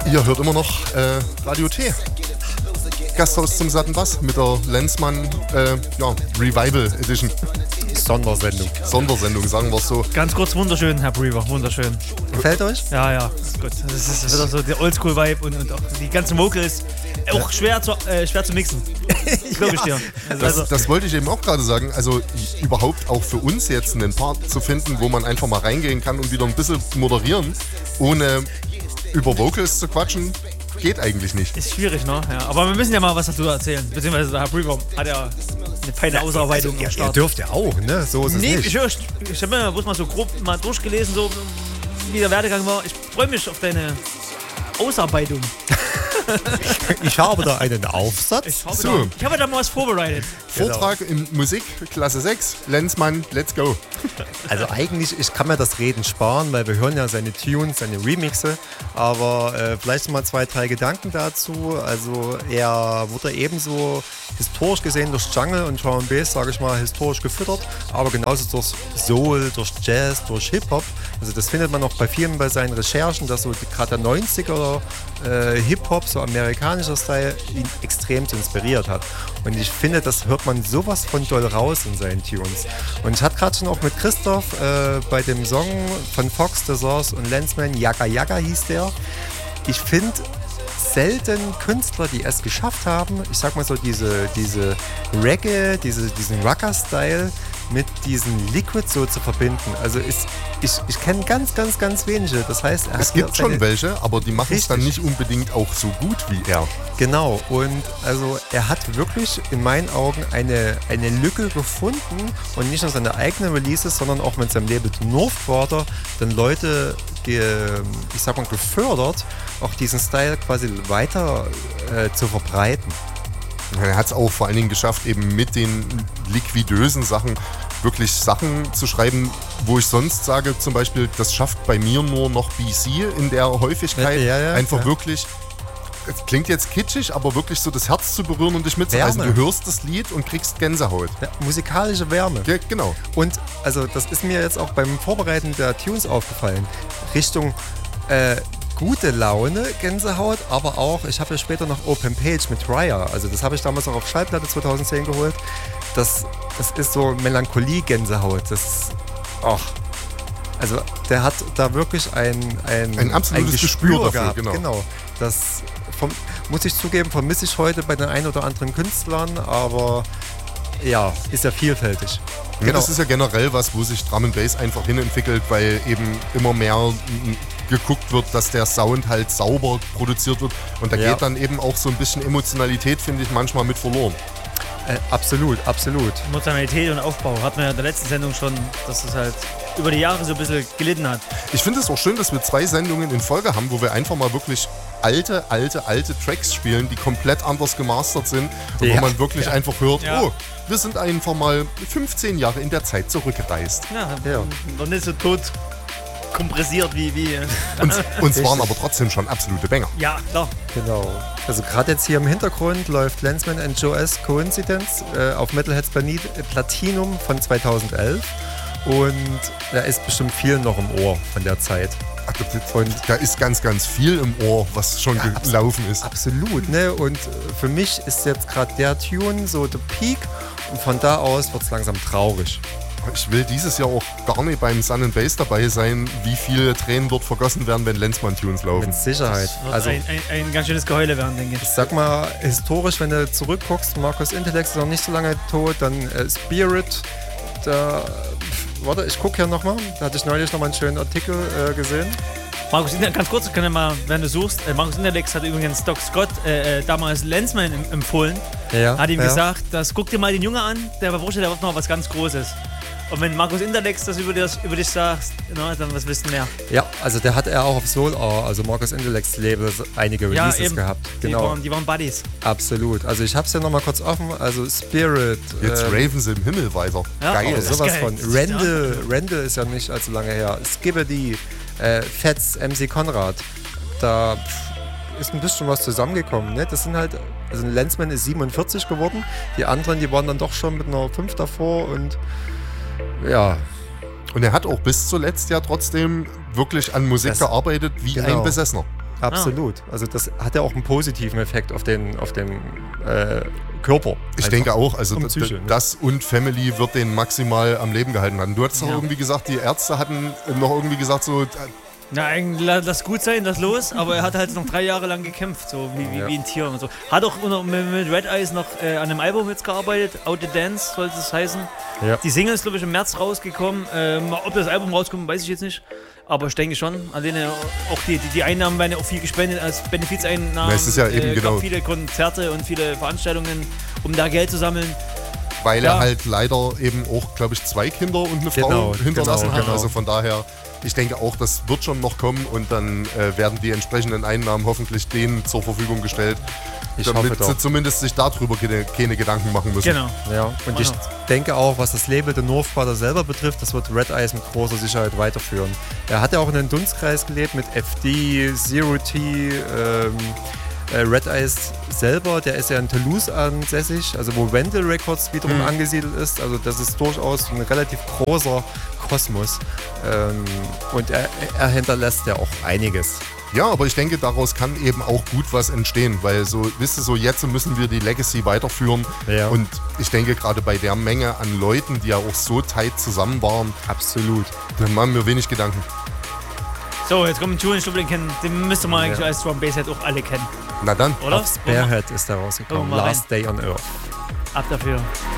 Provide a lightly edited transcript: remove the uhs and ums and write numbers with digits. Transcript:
Ihr hört immer noch Radio T. Gasthaus zum satten Bass mit der Lenzmann Revival Edition. Sondersendung, sagen wir es so. Ganz kurz, wunderschön, Herr Brewer, wunderschön. Gefällt euch? Ja, ist gut. Das ist wieder so der Oldschool-Vibe und auch die ganzen Vocals. Auch schwer zu mixen. Glaube ich dir. Das wollte ich eben auch gerade sagen. Also überhaupt auch für uns jetzt einen Part zu finden, wo man einfach mal reingehen kann und wieder ein bisschen moderieren, ohne über Vocals zu quatschen, geht eigentlich nicht. Ist schwierig, ne? Ja, aber wir müssen ja mal was dazu erzählen. Beziehungsweise der Herr Brewer hat ja eine feine Ausarbeitung am Start. Ihr dürft ja auch, ne? So ist es nicht. Ich habe mir bloß mal so grob durchgelesen, so wie der Werdegang war. Ich freue mich auf deine Ausarbeitung. Ich habe da einen Aufsatz. Ich habe da mal was vorbereitet. Vortrag in Musik, Klasse 6, Lenzmann, let's go. Also eigentlich, ich kann mir das Reden sparen, weil wir hören ja seine Tunes, seine Remixe, aber vielleicht mal 2, 3 Gedanken dazu. Also er wurde ebenso historisch gesehen durch Jungle und Drum and Bass, sage ich mal, historisch gefüttert, aber genauso durch Soul, durch Jazz, durch Hip-Hop. Also das findet man auch bei vielen bei seinen Recherchen, dass so gerade der 90er Hip-Hop, so amerikanischer Style, ihn extrem inspiriert hat. Und ich finde, das hört man sowas von doll raus in seinen Tunes. Und ich hatte gerade schon auch mit Christoph bei dem Song von Fox, The Source und Lenzman, Yaga Yaga hieß der. Ich finde selten Künstler, die es geschafft haben, ich sag mal so diese Reggae, diesen Rocker-Style mit diesen Liquid so zu verbinden. Also ich kenne ganz, ganz, ganz wenige. Das heißt, es gibt schon welche, aber die machen es dann nicht unbedingt auch so gut wie er. Genau. Und also er hat wirklich in meinen Augen eine Lücke gefunden und nicht nur seine eigenen Releases, sondern auch mit seinem Label Northwater dann Leute, gefördert, auch diesen Style quasi weiter zu verbreiten. Er hat es auch vor allen Dingen geschafft, eben mit den liquidösen Sachen wirklich Sachen zu schreiben, wo ich sonst sage, zum Beispiel, das schafft bei mir nur noch BC in der Häufigkeit. Einfach wirklich, es klingt jetzt kitschig, aber wirklich so das Herz zu berühren und dich mitzureißen. Du hörst das Lied und kriegst Gänsehaut. Ja, musikalische Wärme. Ja, genau. Und also das ist mir jetzt auch beim Vorbereiten der Tunes aufgefallen. Richtung gute Laune, Gänsehaut, aber auch, ich habe ja später noch Open Page mit Raya, also das habe ich damals auch auf Schallplatte 2010 geholt. Das ist so Melancholie-Gänsehaut. Also der hat da wirklich ein absolutes Gespür dafür gehabt. Genau. Das muss ich zugeben, vermisse ich heute bei den ein oder anderen Künstlern, aber ja, ist ja vielfältig. Ja, genau. Das ist ja generell was, wo sich Drum and Bass einfach hinentwickelt, weil eben immer mehr geguckt wird, dass der Sound halt sauber produziert wird. Und da geht dann eben auch so ein bisschen Emotionalität, finde ich, manchmal mit verloren. Absolut. Emotionalität und Aufbau hatten wir ja in der letzten Sendung schon, dass das halt über die Jahre so ein bisschen gelitten hat. Ich finde es auch schön, dass wir 2 Sendungen in Folge haben, wo wir einfach mal wirklich alte Tracks spielen, die komplett anders gemastert sind und wo man wirklich einfach hört, wir sind einfach mal 15 Jahre in der Zeit zurückgereist. Ja. Noch nicht so tot kompressiert wie und es waren aber trotzdem schon absolute Banger. Ja, klar. Genau. Also gerade jetzt hier im Hintergrund läuft Lenzman and Joe S. Coincidence auf Metalheads Platinum von 2011 und da ist bestimmt viel noch im Ohr von der Zeit. Und da ist ganz, ganz viel im Ohr, was schon gelaufen ist. Absolut, ne? Und für mich ist jetzt gerade der Tune so der Peak und von da aus wird es langsam traurig. Ich will dieses Jahr auch gar nicht beim Sun and Bass dabei sein, wie viele Tränen dort vergossen werden, wenn Lenzmann-Tunes laufen. Mit Sicherheit. Das wird ein ganz schönes Geheule werden, denke ich. Ich sag mal, historisch, wenn du zurückguckst, Markus Intellect ist noch nicht so lange tot, dann Spirit, ich gucke hier nochmal, da hatte ich neulich nochmal einen schönen Artikel gesehen. Markus Intellect, ganz kurz, kann ich mal, wenn du suchst, Markus Intellect hat übrigens Doc Scott damals Lenzman empfohlen, hat ihm gesagt, guck dir mal den Junge an, der wird noch was ganz Großes. Und wenn Markus Intellect das über dich sagt, dann was willst du mehr? Ja, also der hat auch auf Soul, also Markus Intellects Label, einige Releases gehabt. Genau. Die waren Buddies. Absolut. Also ich hab's ja nochmal kurz offen. Also Spirit. Jetzt raven sie im Himmel weiter. Ja, geil. Also sowas geil. Von Randall ist ja nicht allzu lange her. Skibbity, Fats, MC Konrad. Da ist ein bisschen was zusammengekommen. Ne? Das sind halt, also Lenzman ist 47 geworden. Die anderen, die waren dann doch schon mit einer 5 davor und ja. Und er hat auch bis zuletzt ja trotzdem wirklich an Musik gearbeitet wie ein Besessener. Absolut. Also das hat ja auch einen positiven Effekt auf den Körper. Ich denke auch, also Psyche, das und Family wird den maximal am Leben gehalten haben. Du hattest doch irgendwie gesagt, die Ärzte hatten noch irgendwie gesagt so... Na, eigentlich lass gut sein, lass los, aber er hat halt noch 3 Jahre lang gekämpft, so wie ein Tier und so. Hat auch mit Red Eyes noch an einem Album jetzt gearbeitet, Out the Dance sollte es heißen. Ja. Die Single ist, glaube ich, im März rausgekommen. Ob das Album rauskommt, weiß ich jetzt nicht. Aber ich denke schon, alleine auch die Einnahmen werden ja auch viel gespendet als Benefizeinnahmen. Es ist ja eben genau. Viele Konzerte und viele Veranstaltungen, um da Geld zu sammeln. Weil er halt leider eben auch, glaube ich, 2 Kinder und eine Frau hinterlassen hat. Also von daher, ich denke auch, das wird schon noch kommen und dann werden die entsprechenden Einnahmen hoffentlich denen zur Verfügung gestellt, damit sie zumindest sich darüber keine Gedanken machen müssen. Genau. Ja. Und ich denke auch, was das Label The North Brothers selber betrifft, das wird Red Eyes mit großer Sicherheit weiterführen. Er hat ja auch in einem Dunstkreis gelebt mit FD, Zero T, Red Eyes selber, der ist ja in Toulouse ansässig, also wo Wendell Records wiederum angesiedelt ist. Also das ist durchaus ein relativ großer Kosmos. Und er hinterlässt ja auch einiges. Ja, aber ich denke, daraus kann eben auch gut was entstehen, weil so, wisst ihr, so jetzt müssen wir die Legacy weiterführen. Ja. Und ich denke, gerade bei der Menge an Leuten, die ja auch so tight zusammen waren, absolut, dann machen wir wenig Gedanken. So, jetzt kommt ein Tune, den müsste man eigentlich als Drum Bass auch alle kennen. Na dann. Oder? Auf Sparehead ist da rausgekommen. Last Day on Earth. Ab dafür.